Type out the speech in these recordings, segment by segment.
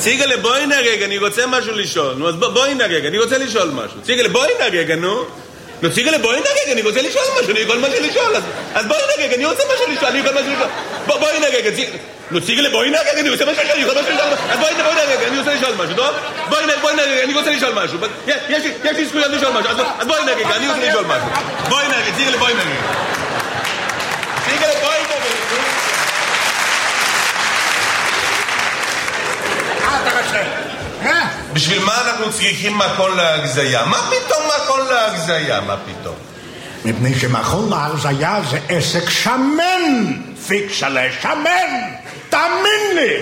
ציגלה, בואי נרגע, אני רוצה משהו לשאול. נו, אז בואי נרגע, אני רוצה לשאול משהו. ציגלה, בואי נרגע, נו. נו, ציגלה, בואי נרגע, אני רוצה לשאול משהו, אני יכול משהו לשאול. אז בואי נרגע, אני רוצה משהו לשאול, אני יכול משהו לשאול. בואי נרגע, נו, ציגלה, בואי נרגע, אני רוצה משהו לשאול, אני יכול משהו לשאול. אז בואי נרגע, אני רוצה לשאול משהו, טוב? בואי נרגע, אני רוצה לשאול משהו. יש לי זכויות לשאול משהו, אז בואי נרגע, אני רוצה לשאול משהו. בואי נרגע, ציגלה, בואי נרגע. ציגלה, בואי נרגע. בשביל מה אנחנו צריכים מכון להגזיה? מה פתאום מכון להגזיה? מה פתאום? מפני שמכון להגזיה זה עסק שמן, פיקסלה, שמן, תאמין לי.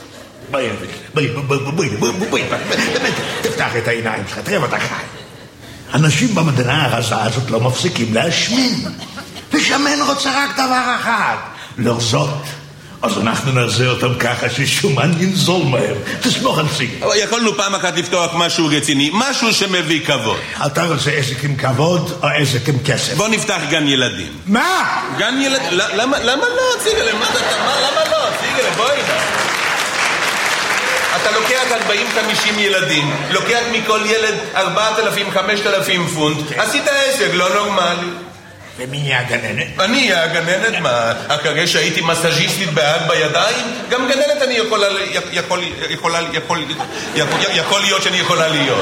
בואי, תפתח את העיניים שלך, תראה ואתה חי. אנשים במדינה הרזה הזאת לא מפסיקים להשמין, ושמן רוצה רק דבר אחד, לרזות. אז אנחנו נעשה אותם ככה ששומן ינזול מהר. תסמוך על סיגל. אבל יכולנו פעם אחת לפתוח משהו רציני, משהו שמביא כבוד. אתה רוצה עסק עם כבוד או עסק עם כסף? בוא נפתח גן ילדים. מה? גן ילדים? למה לא, ציגל? למה לא? ציגל, בואי. אתה לוקח 40-50 ילדים, לוקח מכל ילד 4,000-5,000 פונט, עשית עסק לא נורמלי. ומי יהיה הגננת? אני אהיה הגננת, מה? כרגע שהייתי מסאז'יסטית בהג בידיים, גם גננת אני יכול להיות שאני יכולה להיות.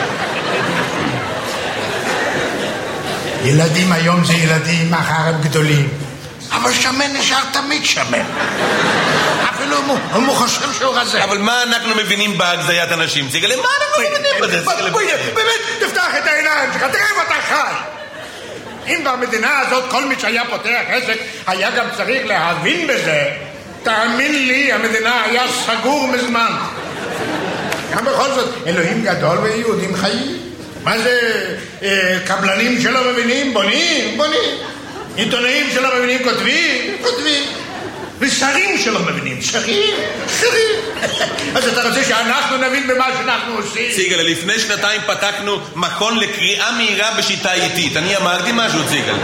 ילדים היום זה ילדים, מחר הם גדולים. אבל שמן נשאר תמיד שמן. אפילו הוא חושב שהוא רזה. אבל מה אנחנו מבינים בהגזיית אנשים? ציגלה, מה אנחנו מבינים בזה? באמת, תפתח את העיניים שלך, תראה ואתה חי. אם במדינה הזאת כל מי שהיה פותח עסק היה גם צריך להבין בזה, תאמין לי, המדינה היה סגור מזמן. גם בכל זאת, אלוהים גדול ויהודים חיים. מה זה, קבלנים שלא מבינים? בונים. עיתונאים שלא מבינים? כותבים. ושרים שלא מבינים? שרים. אז אתה רוצה שאנחנו נבין במה שאנחנו עושים? ציגלה, לפני שנתיים פתחנו מכון לקריאה מהירה בשיטה איטית. אני אמרתי משהו, ציגלה.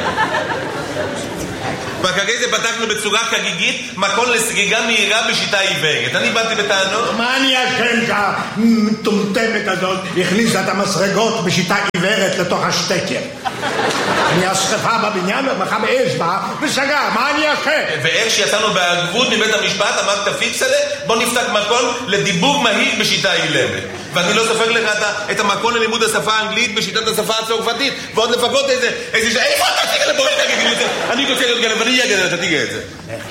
וכרגע זה פתחנו בצורה חגיגית מכון לסגיגה מהירה בשיטה עיוורת. אני באתי בטענות. מה אני אשם שהמטומטמת הזאת הכניסה את המסרגות בשיטה עיוורת לתוך השטקר? אני אסחפה בבניין ומחה באשבה וסגר, מה אני אשם? ואיך שיצאנו בהגבות מבית המשפט אמרת פיקסלה, בוא נפתח מכון לדיבור מהיר בשיטה אילמת. ואני לא סופר לך את המכון ללימוד השפה האנגלית בשיטת השפה הצרפתית, ועוד לפחות איזה איפה אתה תגיד לבוא נגיד, אני רוצה להיות גנב, ואני אהיה גנב, אתה תיגע את זה.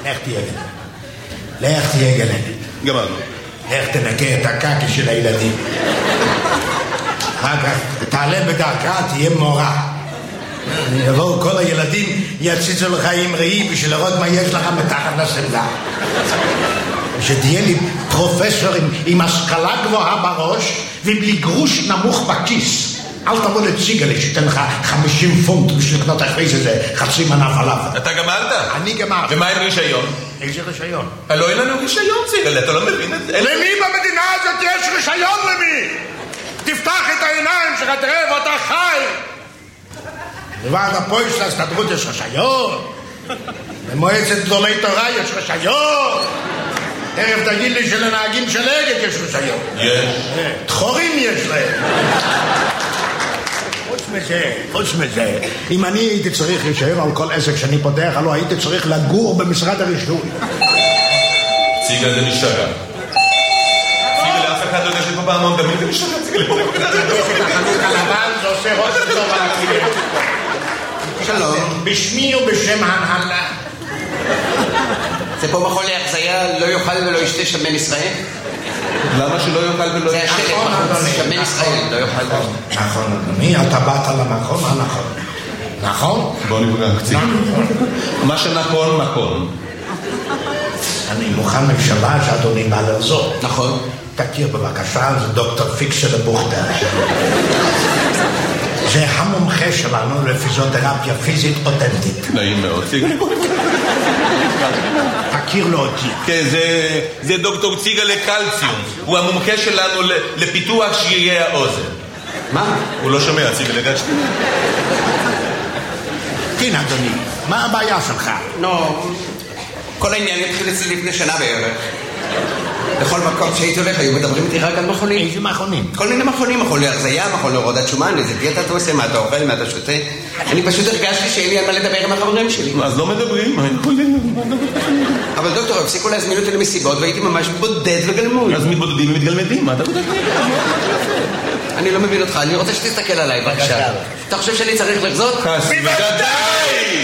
לך תהיה גנב. גמרנו. לך תנקה את הקקי של הילדים. אחר כך תעלה בדרכה, תהיה מורה. יבואו כל הילדים, יציצו לך עם ראי בשביל לראות מה יש לך מתחת לסמלה. שתהיה לי פרופסור עם השכלה גבוהה בראש ובלי גרוש נמוך בכיס. אל תבוא לציגלה שתן לך 50 פונט בשביל לקנות אחרי זה חצי מנה פלאפל. אתה גמרת? אני גמרתי. ומה עם רישיון? איזה רישיון? לא אין לנו רישיון, ציגלה, אתה לא מבין את זה? למי במדינה הזאת יש רישיון למי? תפתח את העיניים שלך, תראה ואתה חי. לבד הפועל של ההסתדרות יש רישיון. במועצת גדולי תורה יש רישיון. תכף תגיד לי שלנהגים של אגד יש רישיון. יש. דחורים יש להם. חוץ מזה, אם אני הייתי צריך רישיון על כל עסק שאני פותח, הלוא הייתי צריך לגור במשרד הרישוי. ציגלה זה משתגע. ציגלה אף אחד לא יודע שפה פעמון דמים זה משתגע. ציגלה פה את החנות הלבן זה עושה ראש טוב על הכלים. שלום. בשמי ובשם ההנהלה. זה פה מכון להגזיה, לא יאכל ולא ישתה שמן ישראל? למה שלא יאכל ולא ישתה? זה השלט, שמן ישראל, לא יאכל ולא. נכון, אדוני, אתה באת למכון הנכון. נכון? בוא נפגע קצת. מה שנכון, נכון. אני מוכן לשבוע שאדוני בא לרזור. נכון. תכיר בבקשה, זה דוקטור פיקסלה בוכטר. זה המומחה שלנו לפיזיותרפיה פיזית אותנטית. נעים מאוד. תכיר לו אותי. כן, זה דוקטור ציגלה קלציום. הוא המומחה שלנו לפיתוח שרירי האוזן. מה? הוא לא שומע, ציגלה גשתי. כן, אדוני, מה הבעיה שלך? כל העניין התחיל אצלי לפני שנה בערך. בכל מקום שהייתי הולך היו מדברים איתי רק על מכונים. איזה מכונים? כל מיני מכונים, מכון להרזיה, מכון להורדת שומן, איזה דיאטה אתה עושה, מה אתה אוכל, מה אתה שותה. אני פשוט הרגשתי שאין לי על מה לדבר עם החברים שלי. אז לא מדברים, אבל דוקטור, הפסיקו להזמין אותי למסיבות והייתי ממש בודד וגלמוד. אז מתבודדים ומתגלמדים, מה אתה בודד? אני לא מבין אותך, אני רוצה שתסתכל עליי, בבקשה. אתה חושב שאני צריך לחזות? בוודאי!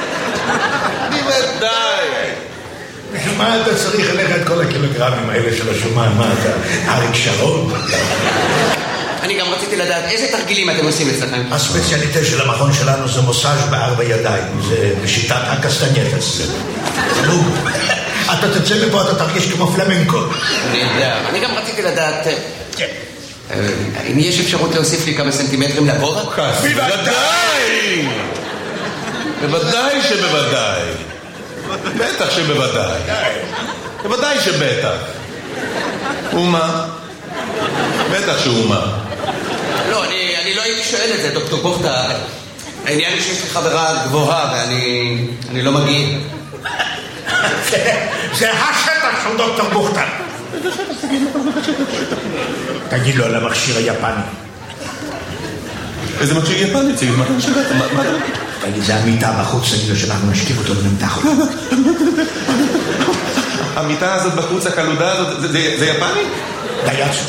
בוודאי! בשביל מה אתה צריך אליך את כל הקילוגרמים האלה של השומן? מה אתה? אריק שרון? אני גם רציתי לדעת איזה תרגילים אתם עושים אצלכם. הספציאליטה של המכון שלנו זה מוסאז' בארבע ידיים. זה בשיטת הקסטנייטס. אתה תצא מפה, אתה תרגיש כמו פלמנקו. אני יודע. אני גם רציתי לדעת... אם יש אפשרות להוסיף לי כמה סנטימטרים לגובה? בוודאי! בוודאי שבוודאי. בטח שבוודאי. בוודאי שבטח. ומה? בטח שאומה. לא, אני לא הייתי שואל את זה, דוקטור בוכתה. העניין הוא שיש לי חברה גבוהה ואני לא מגיע. זה השטח של דוקטור בוכתה. תגיד לו על המכשיר היפני. איזה מכשיר יפני? תגיד, מה אתה משגעת? מה אתה... תגיד, זה המיטה בחוץ, תגיד לו שאנחנו נשכיב אותו ונמתח אותו. המיטה הזאת בחוץ, הקלודה הזאת, זה יפני? דייצו.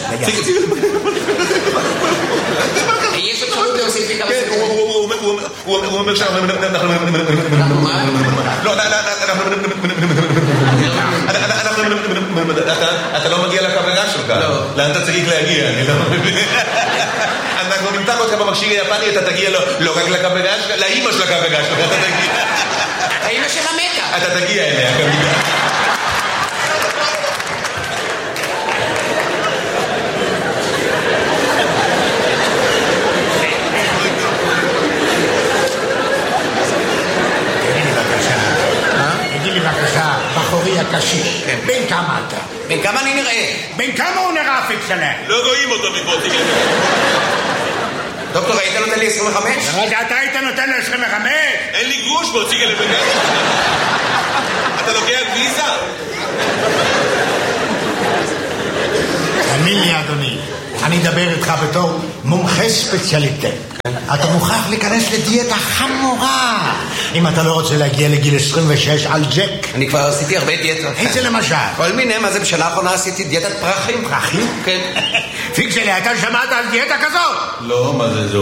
יש אפשרות להוסיף לי כמה סנטימטרים. הוא אומר שאנחנו... מה? לא, אתה לא מגיע לקבלה שלך. לאן אתה צריך להגיע? אני לא מבין. אנחנו נמתח אותך במכשיר היפני, אתה תגיע לא רק לקבלה שלך, לאמא של הקבלה שלך, אתה תגיע. האמא שלה מתה. אתה תגיע אליה, כמובן. בחורי הקשיש. בין כמה אתה? בין כמה אני נראה? בין כמה הוא נראה פיקסלה? לא רואים אותו מפה, תגיד. דוקטור, היית נותן לי 25? רגע, אתה היית נותן לי 25? אין לי גרוש בו, תגיד לבן. אתה לוקח ויזה? תאמין לי, אדוני, אני אדבר איתך בתור מומחה ספציאליטה. אתה מוכרח להיכנס לדיאטה חמורה אם אתה לא רוצה להגיע לגיל 26 על ג'ק. אני כבר עשיתי הרבה דיאטות. איזה למשל? כל מיני, מה זה בשנה האחרונה עשיתי דיאטת פרחים. פרחים? כן. פיקסלי, אתה שמעת על דיאטה כזאת? לא, מה זה?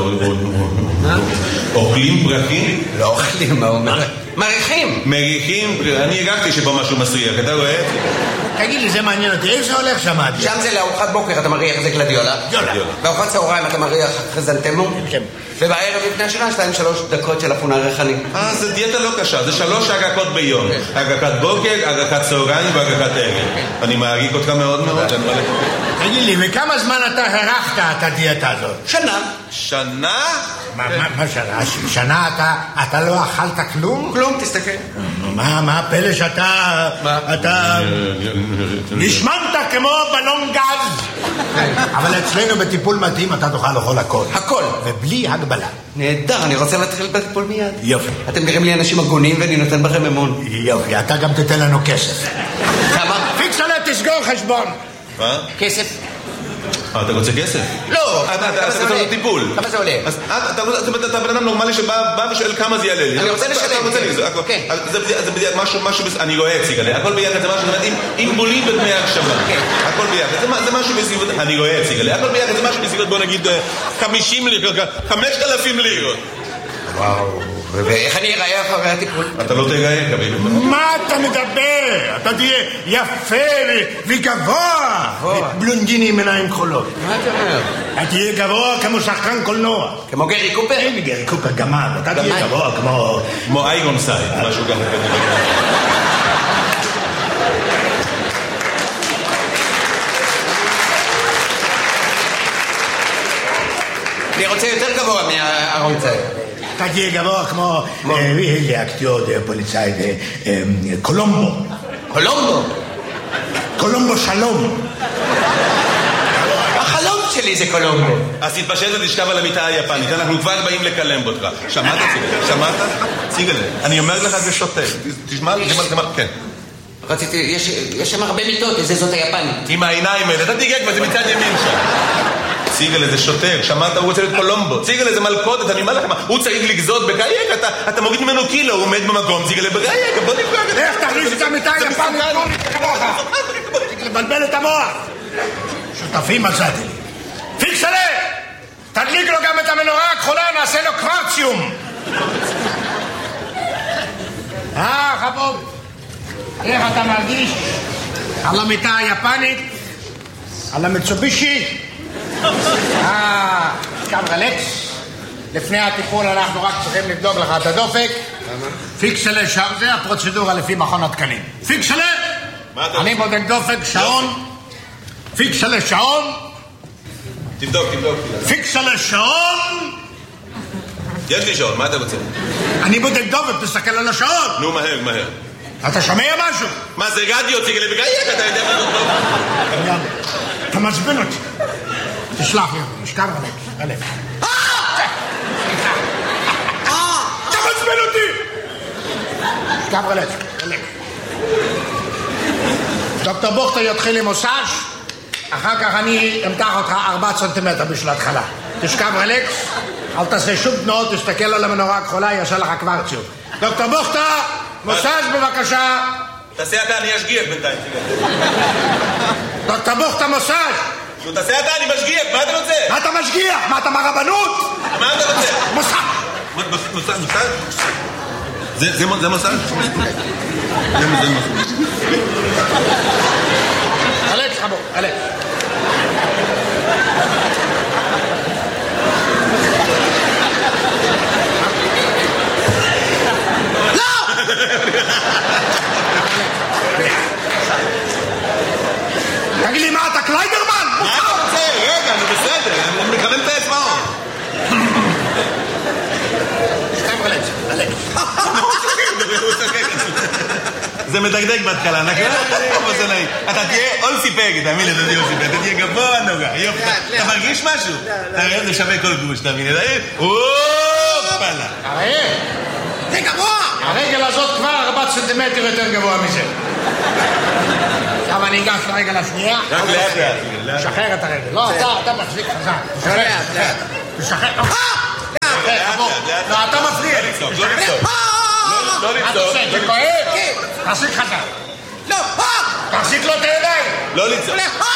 אוכלים פרחים? לא אוכלים, מה אומר? מריחים. מריחים? אני הגעתי שפה משהו מסריח, אתה רואה? תגיד לי, זה מעניין אותי, איזה הולך שם? שם זה לארוחת בוקר, אתה מריח איזה גלדיולה. בארוחת צהריים אתה מריח חזנטמו. כן. ובערב לפני השנה 2-3 דקות של אפונה ריחני. זה דיאטה לא קשה, זה 3 הגקות ביום. הגקת בוקר, הגקת צהריים והגקת ערב. אני מעריך אותך מאוד מאוד. תגיד לי, וכמה זמן אתה הרחת את הדיאטה הזאת? שנה. שנה? מה שנה? שנה אתה לא אכלת כלום? כלום, תסתכל. מה הפלא שאתה... אתה... נשמנת כמו בלון גז. אבל אצלנו בטיפול מתאים אתה תוכל לאכול הכל. הכל. ובלי הגבלה. נהדר, אני רוצה להתחיל בטיפול מיד. יופי. אתם נראים לי אנשים הגונים ואני נותן בכם אמון. יופי, אתה גם תתן לנו כסף. כמה? פיקסלה, תסגור חשבון. מה? כסף. אתה רוצה כסף? לא. אתה רוצה לו טיפול. כמה זה עולה? אתה בן אדם נורמלי שבא ושואל כמה זה יעלה לי. אני רוצה לשלם. אתה רוצה לגזור. זה בדיוק משהו, אני רואה ציגלה. הכל ביחד זה משהו, עם בולים ודמי הקשבה. הכל ביחד. זה משהו בסביבות, אני רואה ציגלה. הכל ביחד זה משהו בסביבות, בוא נגיד 50 לירות, 5,000 לירות. וואו. ואיך אני אראה אחרי הטיפול? אתה לא תראה, כביל. מה אתה מדבר? אתה תהיה יפה וגבוה. בלונדיני עם עיניים כחולות. מה אתה אומר? אתה תהיה גבוה כמו שחקן קולנוע. כמו גרי קופר? אין גרי קופר, גמד. אתה תהיה גבוה כמו איירון סייד, משהו ככה. אני רוצה יותר גבוה מהארון צייד. אתה תהיה גבוה כמו אקטיור פוליצאי קולומבו. קולומבו? קולומבו שלום. החלום שלי זה קולומבו. אז תתפשט ותשכב על המיטה היפנית, אנחנו כבר באים לקלם אותך. שמעת ציגלה? שמעת? ציגלה. אני אומר לך זה שוטה. תשמע, כן. רציתי, יש שם הרבה מיטות, איזה זאת היפנית. עם העיניים האלה, אתה תיגע כבר, זה מצד ימין שם. ציגל איזה שוטר, שמעת, הוא רוצה להיות קולומבו. ציגל איזה מלכודת, אני אומר לכם, הוא צריך לגזות בגייק, אתה מוריד ממנו קילו, הוא עומד במקום, ציגל בגייק, בוא נפגע. איך תכניס את המיטה היפנית? לבלבל את המוח. שותפים מצאתי לי. פיקסלה! תדליק לו גם את המנורה הכחולה, נעשה לו קוורציום. חבוב, איך אתה מרגיש על המיטה היפנית? על המיצובישי? קם רלקס. לפני הטיפול אנחנו רק צריכים לבדוק לך את הדופק. פיקסלה, זה הפרוצדורה לפי מכון התקנים. פיקסלה! אני בודק דופק, שעון. פיקסלה, שעון. תבדוק. פיקסלה, שעון. יש לי שעון, מה אתה רוצה? אני בודק דופק, תסתכל על השעון. נו, מהר. אתה שומע משהו? מה זה רדיו, ציגל בגייק, אתה יודע מה זאת טוב? אתה מעצבן אותי. תשלח לי, משכב הלב. אתה מעצבן אותי! משכב הלב. דוקטור בוכטר יתחיל עם מוסאז', אחר כך אני אמתח אותך 4 סנטימטר בשביל התחלה. תשכב רלקס, אל תעשה שום תנועות, תסתכל על המנורה הכחולה, יעשה לך קוורציום. דוקטור בוכטר, מוסאז' בבקשה. תעשה אתה, אני אשגיח בינתיים. דוקטור בוכטר, מוסאז'. תעשה אתה, אני משגיח, מה אתה רוצה? מה אתה משגיח? מה אתה מהרבנות? מה אתה רוצה? מוסאז'. זה מוסאז'? זה מוסאז'. אלכס חבוב, אלכס. תגיד לי מה אתה קליידרמן? מה אתה רוצה? רגע, אני בסדר, אני מכוון את האצבעות. זה מדגדג בהתחלה, אתה תהיה אולסי פגד, תאמין לי, אתה תהיה אולסי פגד, אתה תהיה גבוה נוגע, יופי, אתה מרגיש משהו? תראה, זה שווה כל גוש, תאמין לי, אופלה. זה גבוה! הרגל הזאת כבר 4 סנטימטר יותר גבוה מזה. עכשיו אני אגש לרגל השנייה. רק לאט. שחרר את הרגל. לא, אתה מחזיק חזק. לאט. תשחרר. לא, אתה מפריע. לא לצעוק. זה כואב? תחזיק חזק. תחזיק לו את הידיים. לא לצעוק.